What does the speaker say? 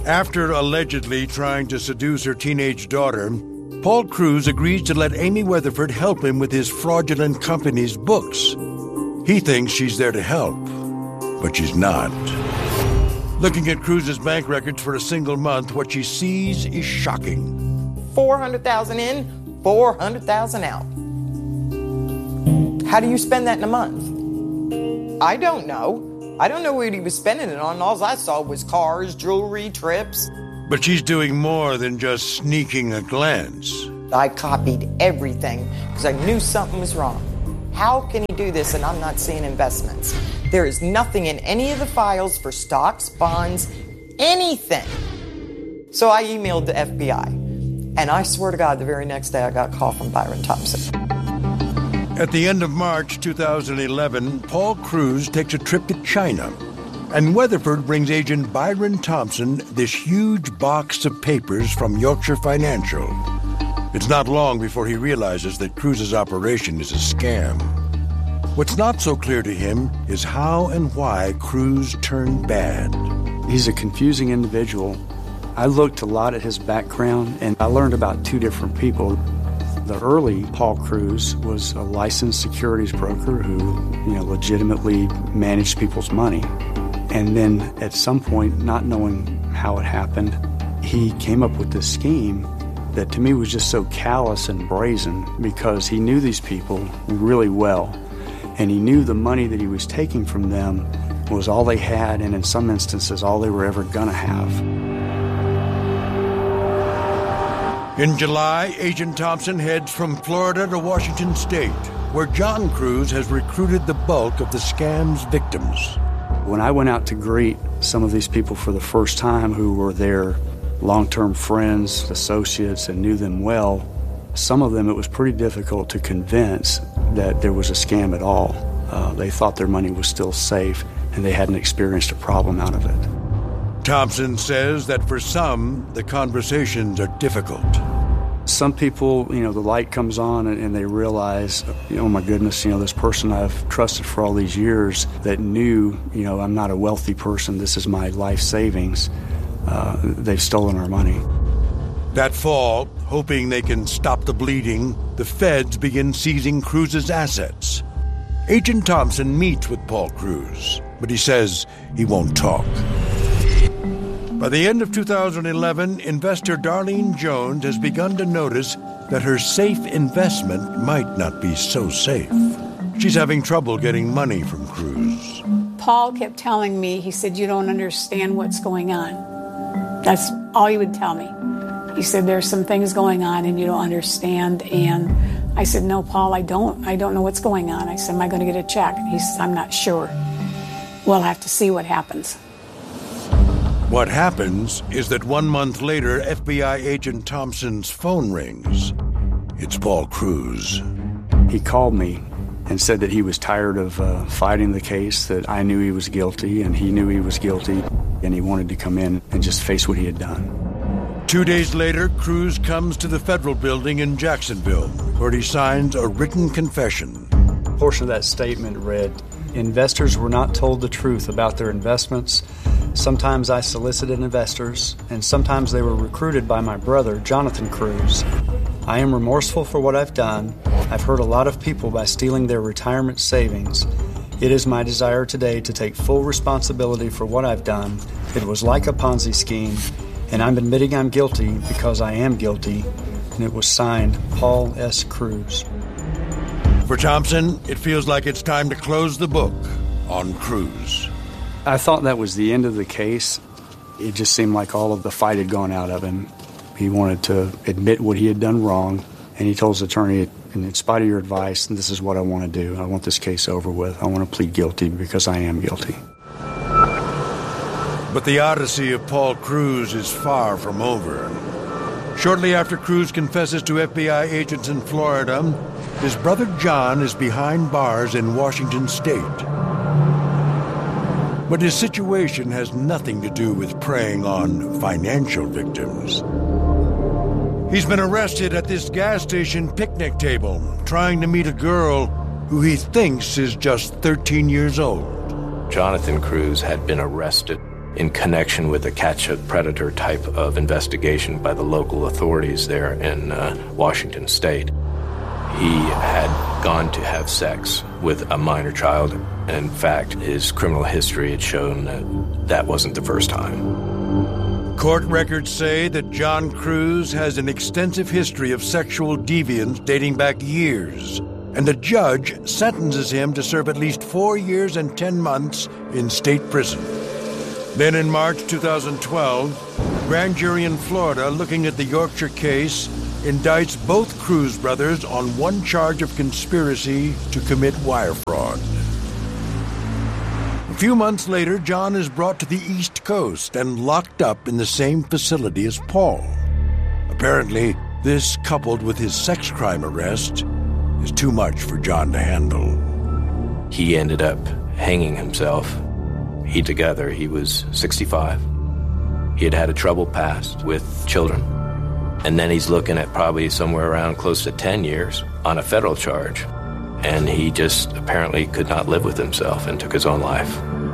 After allegedly trying to seduce her teenage daughter, Paul Cruz agrees to let Amy Weatherford help him with his fraudulent company's books. He thinks she's there to help, but she's not. Looking at Cruz's bank records for a single month, what she sees is shocking. $400,000 in, $400,000 out. How do you spend that in a month? I don't know. I don't know what he was spending it on. All I saw was cars, jewelry, trips. But she's doing more than just sneaking a glance. I copied everything because I knew something was wrong. How can he do this and I'm not seeing investments? There is nothing in any of the files for stocks, bonds, anything. So I emailed the FBI. And I swear to God, the very next day I got a call from Byron Thompson. At the end of March 2011, Paul Cruz takes a trip to China, and Weatherford brings agent Byron Thompson this huge box of papers from Yorkshire Financial. It's not long before he realizes that Cruz's operation is a scam. What's not so clear to him is how and why Cruz turned bad. He's a confusing individual. I looked a lot at his background, and I learned about two different people. The early Paul Cruz was a licensed securities broker who, legitimately managed people's money. And then at some point, not knowing how it happened, he came up with this scheme that to me was just so callous and brazen because he knew these people really well. And he knew the money that he was taking from them was all they had, and in some instances, all they were ever gonna have. In July, Agent Thompson heads from Florida to Washington State, where John Cruz has recruited the bulk of the scam's victims. When I went out to greet some of these people for the first time who were their long-term friends, associates, and knew them well, some of them it was pretty difficult to convince that there was a scam at all. They thought their money was still safe, and they hadn't experienced a problem out of it. Thompson says that for some, the conversations are difficult. Some people, the light comes on and they realize, oh my goodness, this person I've trusted for all these years that knew, I'm not a wealthy person, this is my life savings. They've stolen our money. That fall, hoping they can stop the bleeding, the feds begin seizing Cruz's assets. Agent Thompson meets with Paul Cruz, but he says he won't talk. By the end of 2011, investor Darlene Jones has begun to notice that her safe investment might not be so safe. She's having trouble getting money from Cruz. Paul kept telling me, he said, you don't understand what's going on. That's all he would tell me. He said, there's some things going on and you don't understand. And I said, no, Paul, I don't know what's going on. I said, am I going to get a check? He said, I'm not sure. We'll have to see what happens. What happens is that 1 month later, FBI agent Thompson's phone rings. It's Paul Cruz. He called me and said that he was tired of fighting the case, that I knew he was guilty and he knew he was guilty, and he wanted to come in and just face what he had done. 2 days later, Cruz comes to the federal building in Jacksonville, where he signs a written confession. A portion of that statement read, investors were not told the truth about their investments. Sometimes I solicited investors, and sometimes they were recruited by my brother, Jonathan Cruz. I am remorseful for what I've done. I've hurt a lot of people by stealing their retirement savings. It is my desire today to take full responsibility for what I've done. It was like a Ponzi scheme, and I'm admitting I'm guilty because I am guilty. And it was signed, Paul S. Cruz. For Thompson, it feels like it's time to close the book on Cruz. I thought that was the end of the case. It just seemed like all of the fight had gone out of him. He wanted to admit what he had done wrong, and he told his attorney, in spite of your advice, this is what I want to do. I want this case over with. I want to plead guilty because I am guilty. But the odyssey of Paul Cruz is far from over. Shortly after Cruz confesses to FBI agents in Florida, his brother John is behind bars in Washington State. But his situation has nothing to do with preying on financial victims. He's been arrested at this gas station picnic table, trying to meet a girl who he thinks is just 13 years old. Jonathan Cruz had been arrested in connection with a catch-a-predator type of investigation by the local authorities there in Washington State. He had gone to have sex with a minor child. In fact, his criminal history had shown that wasn't the first time. Court records say that John Crews has an extensive history of sexual deviance dating back years, and the judge sentences him to serve at least 4 years and 10 months in state prison. Then in March 2012, a grand jury in Florida looking at the Yorkshire case indicts both Crews brothers on one charge of conspiracy to commit wire fraud. A few months later, John is brought to the East Coast and locked up in the same facility as Paul. Apparently, this, coupled with his sex crime arrest, is too much for John to handle. He ended up hanging himself. He was 65. He had had a troubled past with children. And then he's looking at probably somewhere around close to 10 years on a federal charge. And he just apparently could not live with himself and took his own life.